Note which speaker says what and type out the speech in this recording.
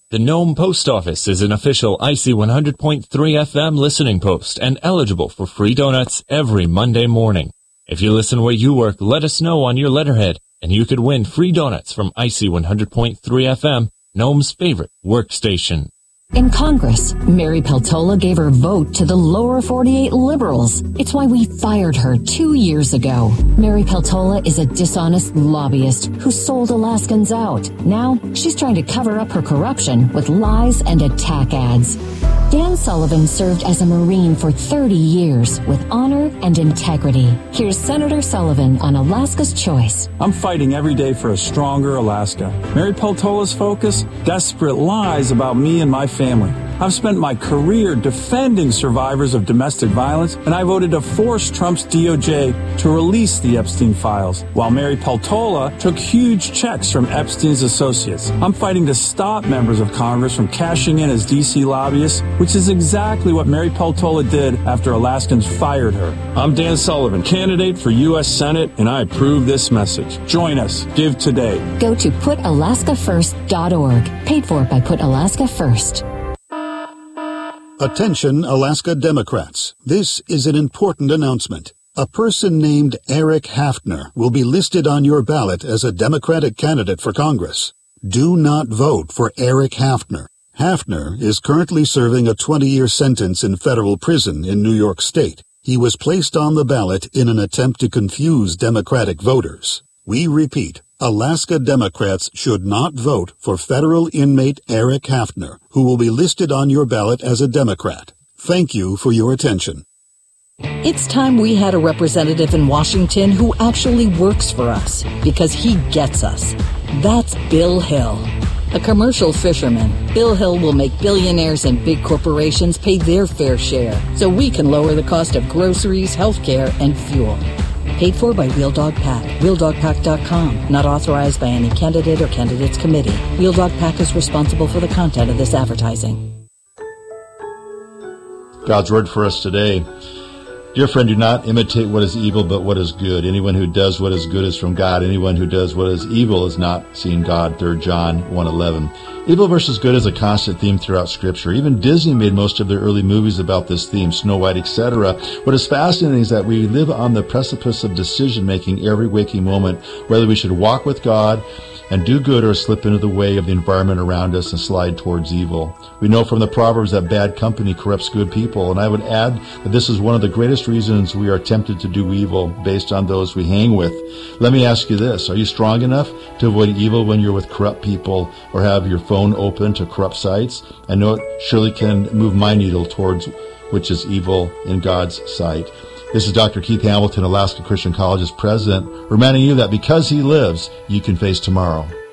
Speaker 1: The Nome Post Office is an official IC 100.3 FM listening post and eligible for free donuts every Monday morning. If you listen where you work, let us know on your letterhead, and you could win free donuts from IC 100.3 FM, Nome's favorite workstation.
Speaker 2: In Congress, Mary Peltola gave her vote to the lower 48 liberals. It's why we fired her 2 years ago. Mary Peltola is a dishonest lobbyist who sold Alaskans out. Now, she's trying to cover up her corruption with lies and attack ads. Dan Sullivan served as a Marine for 30 years with honor and integrity. Here's Senator Sullivan on Alaska's Choice.
Speaker 3: I'm fighting every day for a stronger Alaska. Mary Peltola's focus? Desperate lies about me and my family. I've spent my career defending survivors of domestic violence, and I voted to force Trump's DOJ to release the Epstein files, while Mary Peltola took huge checks from Epstein's associates. I'm fighting to stop members of Congress from cashing in as D.C. lobbyists, which is exactly what Mary Peltola did after Alaskans fired her. I'm Dan Sullivan, candidate for U.S. Senate, and I approve this message. Join us. Give today.
Speaker 2: Go to PutAlaskaFirst.org. Paid for by Put Alaska First.
Speaker 4: Attention, Alaska Democrats. This is an important announcement. A person named Eric Haftner will be listed on your ballot as a Democratic candidate for Congress. Do not vote for Eric Haftner. Haftner is currently serving a 20-year sentence in federal prison in New York State. He was placed on the ballot in an attempt to confuse Democratic voters. We repeat, Alaska Democrats should not vote for federal inmate Eric Haftner, who will be listed on your ballot as a Democrat. Thank you for your attention.
Speaker 5: It's time we had a representative in Washington who actually works for us, because he gets us. That's Bill Hill. A commercial fisherman, Bill Hill will make billionaires and big corporations pay their fair share so we can lower the cost of groceries, healthcare, and fuel. Paid for by Wheel Dog Pack. WheelDogPack.com. Not authorized by any candidate or candidates committee. Wheel Dog Pack is responsible for the content of this advertising.
Speaker 6: God's word for us today. Dear friend, do not imitate what is evil, but what is good. Anyone who does what is good is from God. Anyone who does what is evil has not seen God. 3 John 1:11. Evil versus good is a constant theme throughout Scripture. Even Disney made most of their early movies about this theme, Snow White, etc. What is fascinating is that we live on the precipice of decision-making every waking moment, whether we should walk with God and do good or slip into the way of the environment around us and slide towards evil. We know from the Proverbs that bad company corrupts good people, and I would add that this is one of the greatest reasons we are tempted to do evil based on those we hang with. Let me ask you this. Are you strong enough to avoid evil when you're with corrupt people or have your phone open to corrupt sites? I know it surely can move my needle towards which is evil in God's sight. This is Dr. Keith Hamilton, Alaska Christian College's president, reminding you that because he lives, you can face tomorrow.